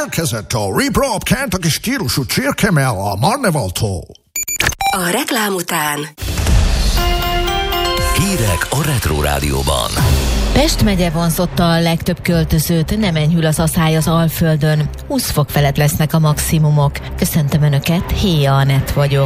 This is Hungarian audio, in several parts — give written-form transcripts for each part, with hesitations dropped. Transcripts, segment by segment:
Érkezett a Rip Rap Kentucky stílusú csirkemell a Marnevaltól. A reklám után hírek a Retro Rádióban. Pest megye vonzotta a legtöbb költözőt, nem enyhül az aszály az Alföldön. 20 fok felett lesznek a maximumok. Köszöntöm Önöket, Héja Anett vagyok.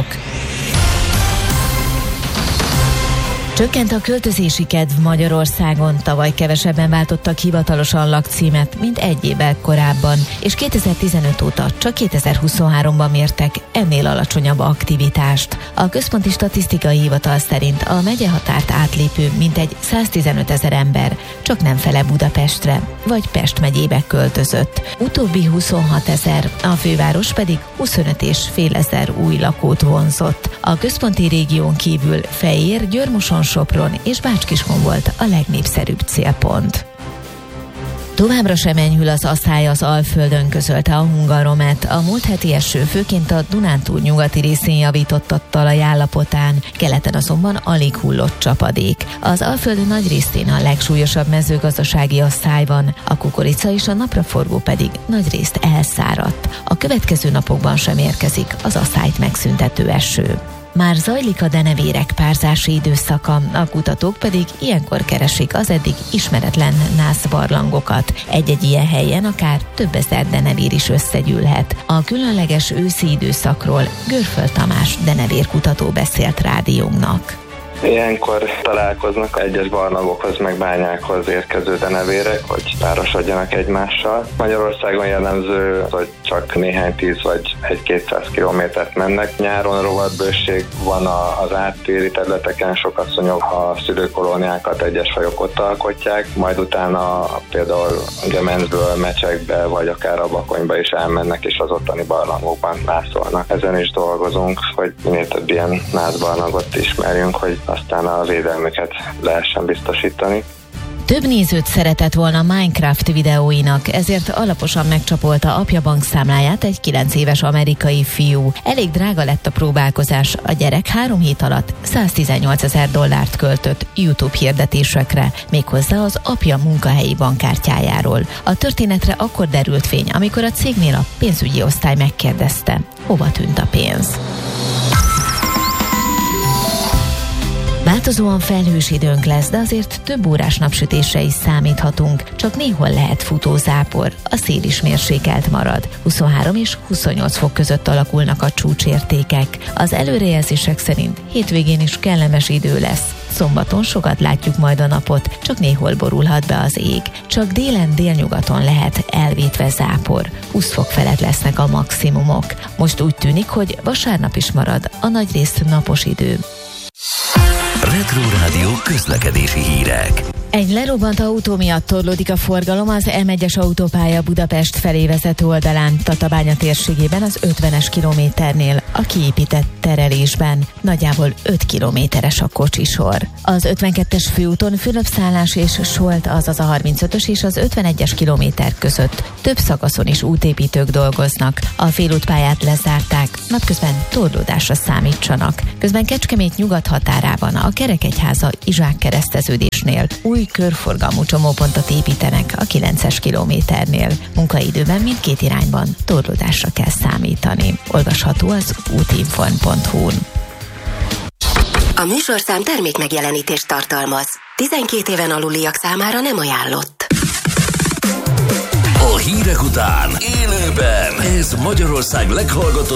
Csökkent a költözési kedv Magyarországon, tavaly kevesebben váltottak hivatalosan lakcímet, mint egy évvel korábban, és 2015 óta csak 2023-ban mértek ennél alacsonyabb aktivitást. A Központi Statisztikai Hivatal szerint a megyehatárt átlépő mintegy 115 000 ember csak nem fele Budapestre, vagy Pest megyébe költözött. Utóbbi 26 000, a főváros pedig 25 500 új lakót vonzott. A központi régión kívül Fejér, Győr-Moson, Sopron és Bács-Kiskun volt a legnépszerűbb célpont. Továbbra sem enyhül az aszály az Alföldön, közölte a Hungaromet. A múlt heti eső főként a Dunántúl nyugati részén javított a talaj állapotán, keleten azonban alig hullott csapadék. Az Alföld nagy részén a legsúlyosabb mezőgazdasági aszály van, a kukorica és a napraforgó pedig nagyrészt elszáradt. A következő napokban sem érkezik az aszályt megszüntető eső. Már zajlik a denevérek párzási időszaka, a kutatók pedig ilyenkor keresik az eddig ismeretlen nászbarlangokat. Egy-egy ilyen helyen akár több ezer denevér is összegyűlhet. A különleges őszi időszakról Görföld Tamás denevérkutató beszélt rádiónknak. Ilyenkor találkoznak egyes barlangokhoz meg bányákhoz érkező denevérek, hogy párosodjanak egymással. Magyarországon jellemző, hogy csak néhány 10 vagy 1-200 kilométert mennek. Nyáron rovatbőség van az áttéri területeken, sokat szúnyog a szülőkolóniákat, egyes fajok ott alkotják, majd utána például Gemencből Mecsekbe vagy akár a Bakonyba is elmennek, és az ottani barlangokban nászolnak. Ezen is dolgozunk, hogy minél több ilyen nászbarlangot ismerjünk, hogy aztán a védelmüket lehessen biztosítani. Több nézőt szeretett volna Minecraft videóinak, ezért alaposan megcsapolta apja bankszámláját egy 9 éves amerikai fiú. Elég drága lett a próbálkozás, a gyerek 3 hét alatt $118 000 költött YouTube hirdetésekre, méghozzá az apja munkahelyi bankkártyájáról. A történetre akkor derült fény, amikor a cégnél a pénzügyi osztály megkérdezte, hova tűnt a pénz. Változóan felhős időnk lesz, de azért több órás napsütésre is számíthatunk. Csak néhol lehet futózápor, a szél is mérsékelt marad. 23 és 28 fok között alakulnak a csúcsértékek. Az előrejelzések szerint hétvégén is kellemes idő lesz. Szombaton sokat látjuk majd a napot, csak néhol borulhat be az ég. Csak délen délnyugaton lehet elvétve zápor. 20 fok felett lesznek a maximumok. Most úgy tűnik, hogy vasárnap is marad a nagyrészt napos idő. Retro Rádió közlekedési hírek. Egy lerobbant autó miatt torlódik a forgalom az M1-es autópálya Budapest felé vezető oldalán, Tatabánya térségében az 50-es kilométernél, a kiépített terelésben. Nagyjából 5 kilométeres a kocsisor. Az 52-es főúton Fülöp-Szállás és Solt, azaz a 35-ös és az 51-es kilométer között több szakaszon is útépítők dolgoznak. A félútpályát lezárták, napközben torlódásra számítsanak. Közben Kecskemét nyugat határában a Kerekegyháza Izsák kereszteződésnél új körforgalmú csomópontot építenek a 9-es kilométernél. Munkaidőben mindkét irányban torlódásra kell számítani. Olvasható az útinform.hu-n. a műsorszám termék megjelenítést tartalmaz. 12 éven aluliak számára nem ajánlott. A hírek után élőben ez Magyarország leghallgatóbb